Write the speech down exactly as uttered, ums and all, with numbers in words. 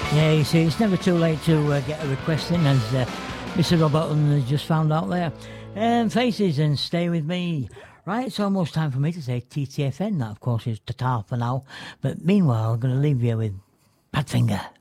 Yeah, you see, it's never too late to uh, get a request in, as uh, Mister Robotton has just found out there. Um, Faces and Stay With Me. Right, it's almost time for me to say T T F N. That, of course, is Tatar for now. But meanwhile, I'm going to leave you with Badfinger.